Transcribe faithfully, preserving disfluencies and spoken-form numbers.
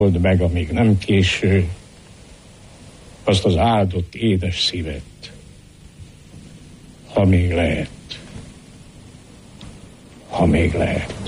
Old meg, amíg nem késő, azt az áldott édes szívet, ha még lehet, ha még lehet.